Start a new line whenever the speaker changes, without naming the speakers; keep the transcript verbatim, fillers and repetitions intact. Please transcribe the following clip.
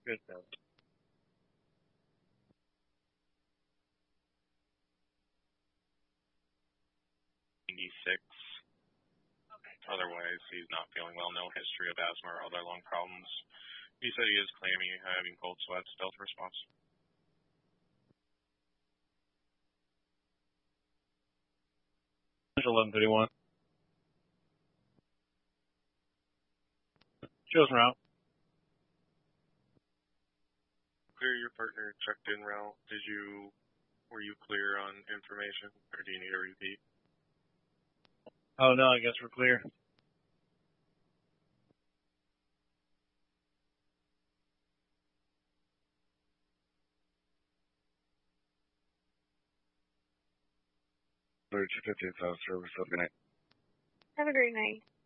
Good stuff. ninety-six. Otherwise, he's not feeling well. No history of asthma or other lung problems. He said he is claiming having cold sweats. Stealth response. eleven thirty-one. Chosen route. Clear your partner checked in route. Did you, were you clear on information, or do you need a repeat? Oh no, I guess we're clear. two fifty South Service. Have a good night.
Have a great night.